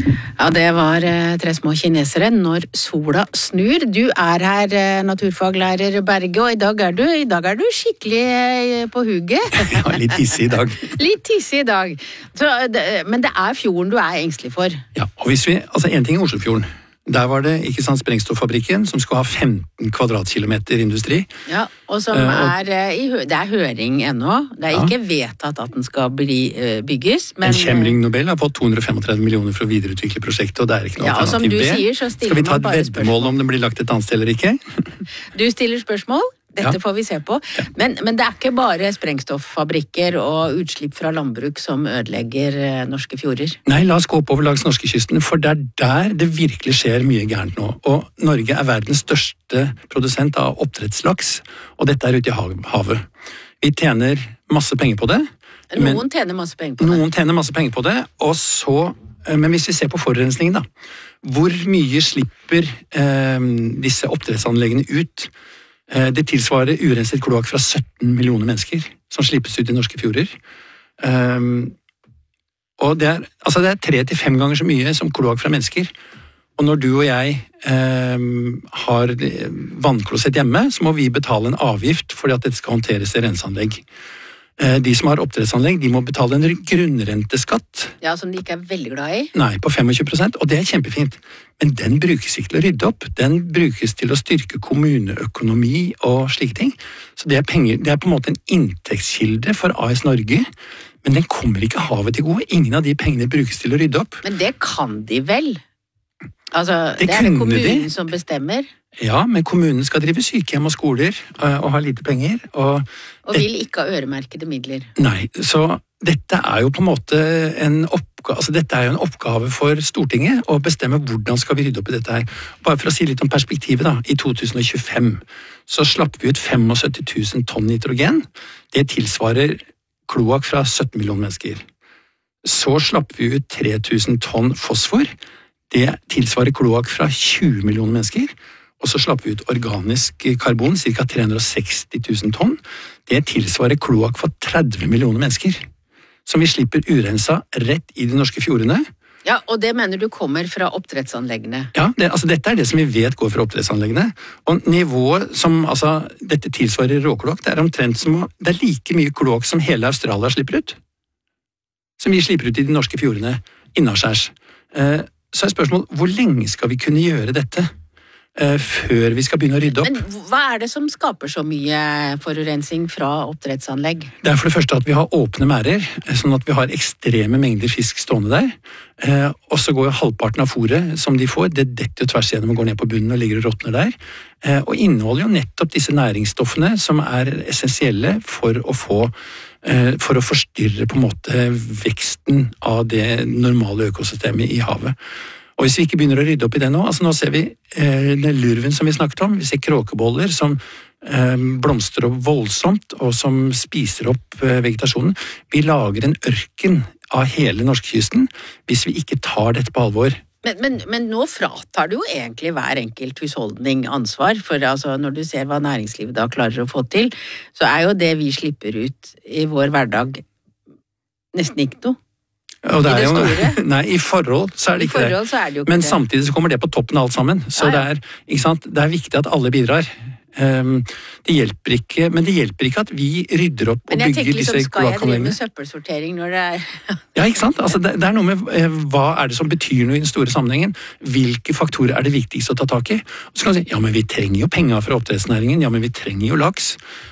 Ja, det var tre små kinesere når sola snur. Du her, naturfaglærer Berge, og i dag er du skikkelig på hugget. Ja, litt hissig i dag. Litt hissig i dag. Men det er fjorden du er engstelig for. Ja, og en ting i Oslofjorden. Der var det, ikke sant, Sprengstoffabrikken, som skulle ha 15 kvadratkilometer industri. Ja, og som det er høring ennå. Det er ikke vedtatt at den skal bygges. Men Chemring Nobel har fått 235 millioner for å videreutvikle prosjektet, og det er ikke noe alternativ B. Skal vi ta et veddemål om den blir lagt et annet sted eller ikke? Du stiller spørsmål? Dette får vi se på. Men det er ikke bare sprengstoffabrikker og utslipp fra landbruk som ødelegger norske fjorder. Nei, la oss gå oppover langs norskekysten, for det er der det virkelig skjer mye gærent nå. Og Norge er verdens største produsent av oppdrettslaks, og dette er ute i havet. Vi tjener masse penger på det. Noen tjener masse penger på det. Og så, men hvis vi ser på forurensningen da, hvor mye slipper disse oppdrettsanleggene ut? Det tilsvarer urenset kloakk fra 17 millioner mennesker som slippes ut i norske fjorder. Og det er 3 til 5 ganger så mye som kloakk fra mennesker. Og når du og jeg har vannklosett hjemme, så må vi betale en avgift fordi at dette skal håndteres i renseanlegg. De som har oppdrettsanlegg, de må betale en grunnrenteskatt. Ja, som de ikke er veldig glad i. Nei, på 25%, og det er kjempefint. Men den brukes ikke til å rydde opp. Den brukes til å styrke kommuneøkonomi og slike ting. Så det er penger, det er på en måte en inntektskilde for AS Norge, men den kommer ikke havet til gode. Ingen av de pengene brukes til å rydde opp. Men det kan de vel? Altså, det er kommunen som bestemmer. Ja, men kommunen skal drive sykehjem og skoler og ha lite penger. Og vil ikke ha øremerkede midler. Nei, så dette er jo på en måte en oppgave for Stortinget å bestemme hvordan skal vi rydde opp i dette her. Bare for å si litt om perspektivet da, i 2025 så slapp vi ut 75 000 tonn nitrogen. Det tilsvarer kloakk fra 17 millioner mennesker. Så slapp vi ut 3000 tonn fosfor. Det tilsvarer kloakk fra 20 millioner mennesker. Og så slapp vi ut organisk karbon, ca. 360 000 tonn. Det tilsvarer kloakk for 30 millioner mennesker, som vi slipper urensa rett i de norske fjordene. Ja, og det mener du kommer fra oppdrettsanleggene? Ja, dette er det som vi vet går fra oppdrettsanleggene. Og nivået som, dette tilsvarer råkloakk, det er omtrent det er like mye kloakk som hele Australia slipper ut. Som vi slipper ut i de norske fjordene, innaskjærs. Så er spørsmålet, hvor lenge skal vi kunne gjøre dette? Før vi skal begynne å rydde opp. Men hva er det som skaper så mye forurensning fra oppdrettsanlegg? Det er for det første at vi har åpne merder, sånn at vi har ekstreme mengder fisk stående der. Og så går jo halvparten av fôret som de får, det detter jo tvers gjennom og går ned på bunnen og ligger og råtner der. Og inneholder jo nettopp disse næringsstoffene som er essensielle for å forstyrre på en måte veksten av det normale økosystemet i havet. Og hvis vi ikke begynner å rydde opp i det nå, nå ser vi den lurven som vi snakket om, vi ser kråkeboller som blomstrer opp voldsomt og som spiser opp vegetasjonen. Vi lager en ørken av hele norskekysten hvis vi ikke tar dette på alvor. Men nå fratar du jo egentlig hver enkelt husholdning ansvar, for når du ser hva næringslivet da klarer å få til, så er jo det vi slipper ut i vår hverdag nesten ikke noe. Og det er jo, nei, i forhold så er det ikke det. Jo ikke men samtidig så kommer det på toppen av alt sammen. Så det er viktig at alle bidrar. Det hjelper ikke at vi rydder opp og bygger disse kloakkanleggene. Men jeg tenker skal jeg drive med søppelsortering når det er... Ja, ikke sant? Det er noe med hva er det som betyr noe i den store sammenhengen. Hvilke faktorer er det viktigste å ta tak i? Og så kan man si, ja, men vi trenger jo penger fra oppdrettsnæringen, ja, men vi trenger jo laks.